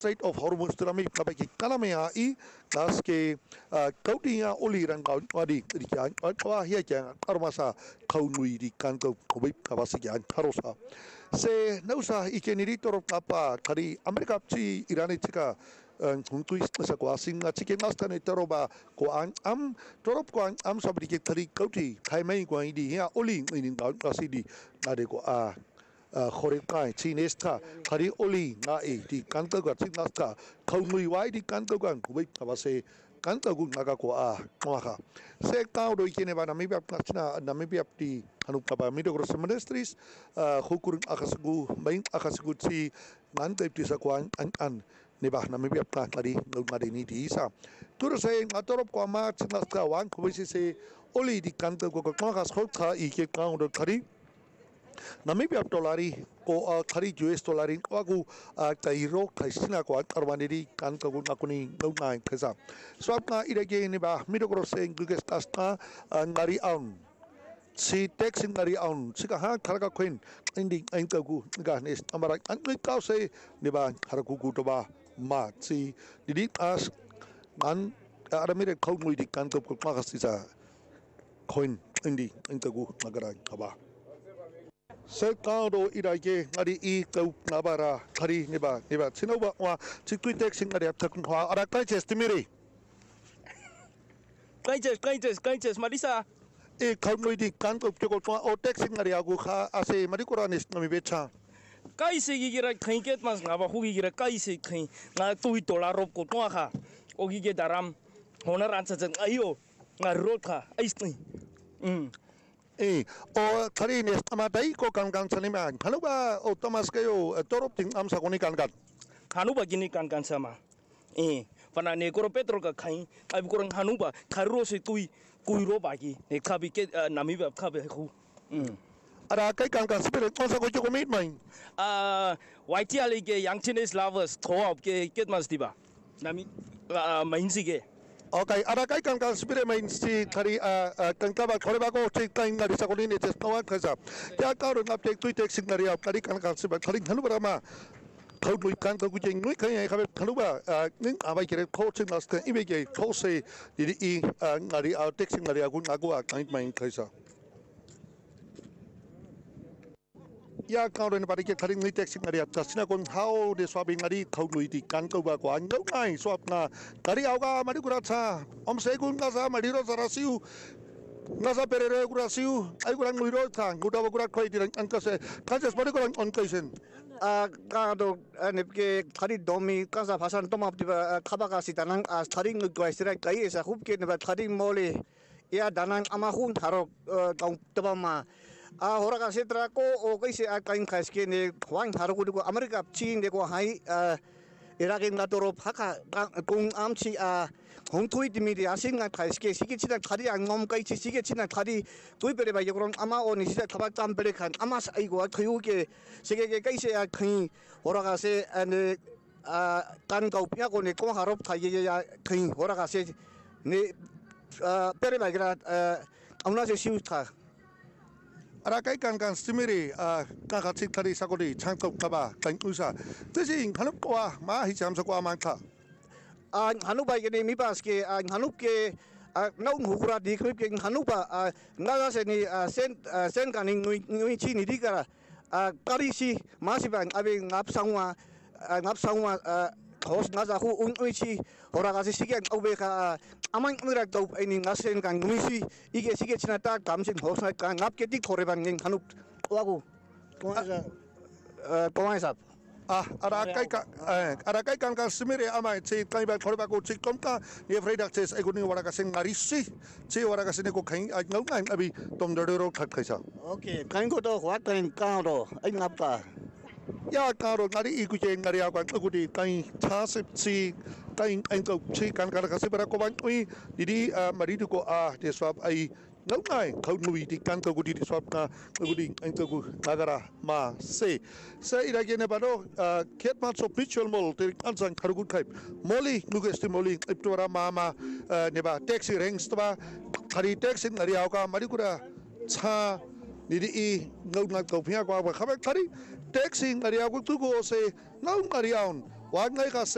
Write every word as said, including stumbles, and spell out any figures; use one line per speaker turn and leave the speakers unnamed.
Strait of Hormuz terami kapai ki kalamea I das ke kautinga oli rang kau adi di kan kau hia jang armasa kau nui di kan kau kobai kabasi jang harosa se nausa ikeniri torop apa kari Amerika ci Iran cika untuk masa kuasing cikin maskan teroba ko an am torop ko an am sabri ke kari kauti kai mai ko ini hia oli ini kau kasi di ade ko a khorek kai Chinese ka kari oli na e di kanto ka Chinese ka kau nui wai di kanto kan kubai kabase kanto gun naga ko a maka se kau do ikene ba Namibia na Namibia di anu kapa mido gros ministries hukur akasgu main akasgu si mantep di sakwan an an nebah Namibia ka kari ngau ngadi ni di sa tur se ngatorop ko ma Chinese ka wan kubai se oli di kanto ko ko makas khot ka ike kau do kari Namibia dolari ko kari U S dolari ko aku kairo kaisina ko arwaniri kan ko nakuni ngai kesa so apna irege ni ba midogro se guges tasta ngari aun si tax ngari aun sika ha kharga koin indi ainta gu ga nes amara an ka se ni ba khargu gu to ba ma si didi as an aramire khau ngui di kan ko ma khasisa koin indi ainta gu nagara khaba Sekado irage ngari I kau ngabara kari niba niba sinoba wa cikui tek sing ngari aptak wa ara kai ches timiri
kai ches kai ches kai ches marisa
e kau noi di kan ko ko o tek sing ngari agu kha ase mari koranis nami becha
kai se gigira kai ket mas ngaba hu gigira kai se kai nga tui dolar rop ko twa kha o gige daram honar ansa chen ayo ngarot kha aisni um
eh o kari nes amadai ko kan kan sanima hanuba o Thomas kayo torop ting am sakoni kan kan
hanuba gini kan kan sama eh pana ne koro petro ka khai ai ko hanuba kharo se tui kuiro bagi ne khabi ke Namibia khabe khu um
ara kai kan kan spirit ko sa ko ko mit mai
a white ali ke young Chinese lovers thop ke ket mas diba nami mainsi ke
Okay, ada kai kan kan spirit main si kari kan kaba khore ba ko tik time ngari sa ko ni tes nawa khasa ya ka ro ngap tek tui tek sing ngari kari kan kan spirit kari hanu bara ma khau nui kan ko jeng nui kai khabe hanu ba ning abai kire ko sing nas ka ibe ke ko se di i ngari a tek sing ngari agu nagu a kan main khasa ya ka ro ni bari ke kari nui tek sing ngari ta sina kon how de swabi ngari khau nui di kan ko ba ko an ngau ngai swap na kari auga mari kura cha om se gun ga sa mari ro sara siu ngasa perere kura siu ai kura ngui ro tha guda ba kura khoi di an ka se ka jes mari kura on kaisen
아 가도 nepke thari domi kasa bhasan tomap diba khabaka sitanang as thari ngoi sira kai esa hubke neba thari mole ya danang ama hun tharo tong tobama a horaga setra ko o kaise a kain khaske ne hwang tharo ku ko America chin de ko hai iraqin la toro phaka kung amchi a hongtui dimiri asinga khaske sigi china thari angom kai chi sige china thari tui pere ba yogron ama oni sida khabak tam pere khan ama sai go khyu ke sige ke kaise a khai horaga se ane a tan kau pya ko ne ko harop thai ye ya khai horaga se ne pere ba gra auna se siu tha
ara kai kan kan stimiri a ka ka chik thari sakori changtok kaba kan usa tesi hanu ko ma hi cham sa ko ma kha
a hanu ba ke ne mi pas ke a hanu ke nau hukura di krip ke hanu ba nga se ni sen sen kan ni ni chi ni di kara a kari si ma si ban abe ngap sangwa ngap sangwa hos nga za hu un ui chi hora ga si sige obe ka amang mira to ini ngasen kan ngisi ige sige china ta kamsin hos na kan ngap ke dik thore ban ngin hanu wagu komai sap
ah ara kai ka ara kai kan kan simire ama chi kai ba thore ba ko chi kom ka ye freida ches ai guni wara ka sing ngari si chi wara ka sine ko khai ngau ngai abi tom do ro khat khai sa
okay kan ko to hwa kan ka ro ai ngap ka
ya ka ro ngari i ku je ngari a kwa ku di kai cha sip chi kai ai ko chi kan ka ka si bara ko ban ui di di mari du ko a de swap ai ngau ngai khau nui di kan ko di swap na ku di ai ko nagara ma se se ira ge ne ba do ket ma so picture mol te an sang khar gu khai moli nu ge sti moli iptora ma ma ne ba taxi ranks to ba khari taxi ngari a ka mari ku ra cha ni di i ngau ngai ko phia kwa ba khabe khari taxi ngari a ku tu ko se ngau ngari aun wa ngai ka